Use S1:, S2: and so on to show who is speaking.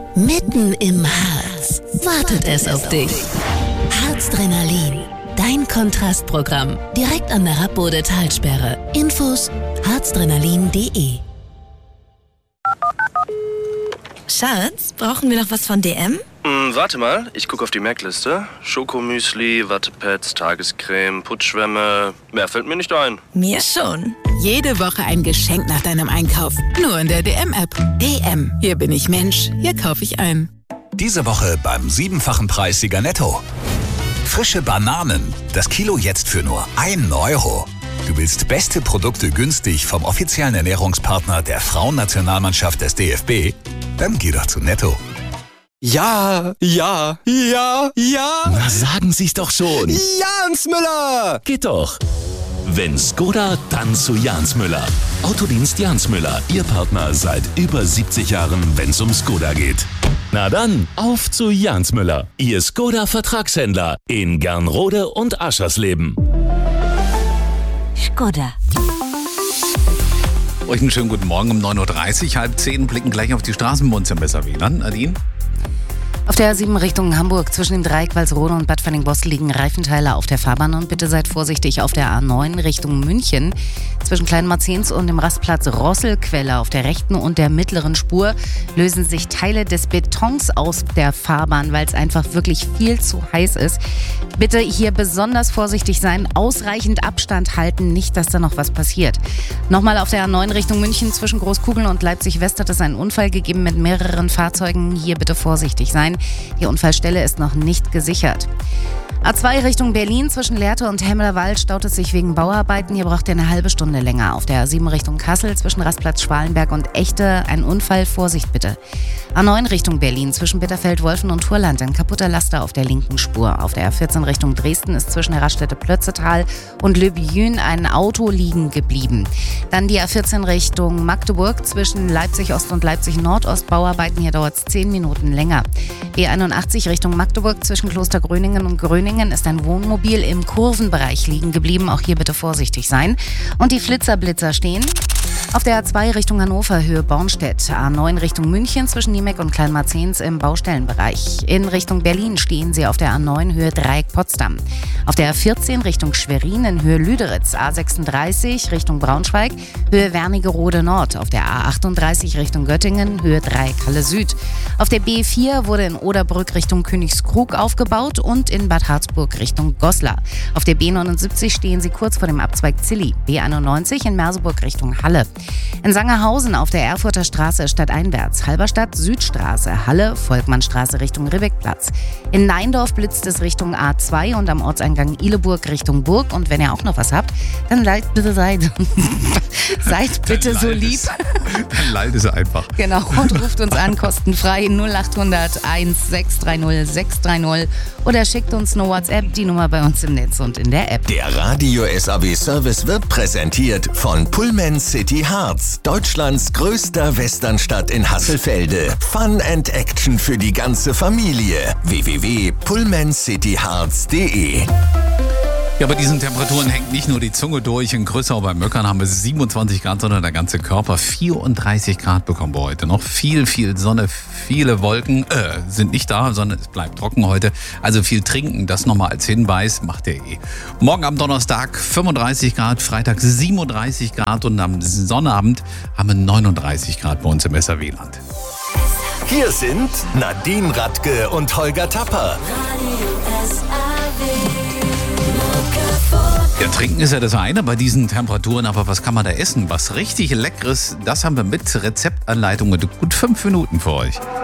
S1: Mitten im Harz wartet es auf dich. Harzdrenalin, dein Kontrastprogramm. Direkt an der Rappbode-Talsperre. Infos harzdrenalin.de.
S2: Schatz, brauchen wir noch was von DM?
S3: Warte mal, ich gucke auf die Merkliste. Schokomüsli, Wattepads, Tagescreme, Putzschwämme. Mehr fällt mir nicht ein.
S2: Mir schon.
S4: Jede Woche ein Geschenk nach deinem Einkauf. Nur in der DM-App. DM. Hier bin ich Mensch. Hier kaufe ich ein.
S5: Diese Woche beim 7-fachen Preissieger Netto. Frische Bananen. Das Kilo jetzt für nur 1 Euro. Du willst beste Produkte günstig vom offiziellen Ernährungspartner der Frauennationalmannschaft des DFB? Dann geh doch zu Netto.
S6: Ja.
S7: Na, sagen Sie's doch schon.
S6: Jans Müller!
S7: Geht doch. Wenn Skoda, dann zu Jans Müller. Autodienst Jans Müller, Ihr Partner seit über 70 Jahren, wenn's um Skoda geht. Na dann, auf zu Jans Müller, Ihr Skoda-Vertragshändler in Gernrode und Aschersleben.
S2: Skoda.
S8: Euch einen schönen guten Morgen um 9.30 Uhr, 9:30, blicken gleich auf die Straßen bei uns im Besser WLAN. Nadine?
S9: Auf der A7 Richtung Hamburg zwischen dem Dreieck Walsrode und Bad Fanning-Bostel liegen Reifenteile auf der Fahrbahn und bitte seid vorsichtig auf der A9 Richtung München. Zwischen Kleinmarzens und dem Rastplatz Rosselquelle auf der rechten und der mittleren Spur lösen sich Teile des Betons aus der Fahrbahn, weil es einfach wirklich viel zu heiß ist. Bitte hier besonders vorsichtig sein, ausreichend Abstand halten, nicht, dass da noch was passiert. Nochmal auf der A9 Richtung München zwischen Großkugeln und Leipzig-West hat es einen Unfall gegeben mit mehreren Fahrzeugen. Hier bitte vorsichtig sein. Die Unfallstelle ist noch nicht gesichert. A2 Richtung Berlin zwischen Lehrte und Hemmerwald staut es sich wegen Bauarbeiten. Hier braucht ihr eine halbe Stunde länger. Auf der A7 Richtung Kassel zwischen Rastplatz Schwalenberg und Echte ein Unfall. Vorsicht bitte. A9 Richtung Berlin zwischen Bitterfeld, Wolfen und Turland ein kaputter Laster auf der linken Spur. Auf der A14 Richtung Dresden ist zwischen der Raststätte Plötzetal und Le Billon ein Auto liegen geblieben. Dann die A14 Richtung Magdeburg zwischen Leipzig Ost und Leipzig Nordost. Bauarbeiten, hier dauert es 10 Minuten länger. B81 Richtung Magdeburg zwischen Kloster Gröningen und Gröningen ist ein Wohnmobil im Kurvenbereich liegen geblieben. Auch hier bitte vorsichtig sein. Und die Flitzer-Blitzer stehen auf der A2 Richtung Hannover, Höhe Bornstedt. A9 Richtung München zwischen Niemeck und Kleinmarzens im Baustellenbereich. In Richtung Berlin stehen sie auf der A9 Höhe Dreieck Potsdam. Auf der A14 Richtung Schwerin in Höhe Lüderitz. A36 Richtung Braunschweig, Höhe Wernigerode Nord. Auf der A38 Richtung Göttingen, Höhe Dreieck Halle Süd. Auf der B4 wurde in Oderbrück Richtung Königskrug aufgebaut und in Bad Harzburg Richtung Goslar. Auf der B79 stehen sie kurz vor dem Abzweig Zilli. B91 in Merseburg Richtung Halle. In Sangerhausen auf der Erfurter Straße stadteinwärts, Halberstadt Südstraße, Halle, Volkmannstraße Richtung Ribbeckplatz. In Neindorf blitzt es Richtung A2 und am Ortseingang Ihleburg Richtung Burg. Und wenn ihr auch noch was habt, dann seid bitte so lieb.
S8: Dann lallt es einfach.
S9: Genau, und ruft uns an, kostenfrei 0800 1630 630 oder schickt uns eine WhatsApp, die Nummer bei uns im Netz und in der App.
S10: Der Radio SAW Service wird präsentiert von Pullman City Harz, Deutschlands größter Westernstadt in Hasselfelde. Fun and Action für die ganze Familie. www.pullmancityharz.de.
S8: Ja, bei diesen Temperaturen hängt nicht nur die Zunge durch. In Größau bei Möckern haben wir 27 Grad, sondern der ganze Körper. 34 Grad bekommen wir heute noch. Viel Sonne, viele Wolken sind nicht da, sondern es bleibt trocken heute. Also viel trinken, das nochmal als Hinweis, macht ihr eh. Morgen am Donnerstag 35 Grad, Freitag 37 Grad und am Sonnabend haben wir 39 Grad bei uns im SRW-Land.
S10: Hier sind Nadine Radke und Holger Tapper.
S8: Ja, trinken ist ja das eine bei diesen Temperaturen, aber was kann man da essen? Was richtig Leckeres, das haben wir mit Rezeptanleitung und gut 5 Minuten für euch.